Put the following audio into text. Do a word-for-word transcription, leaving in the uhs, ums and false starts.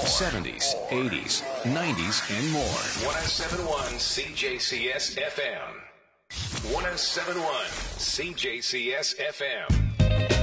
seventies, eighties, nineties, and more. one oh seven point one C J C S F M. one oh seven point one C J C S F M.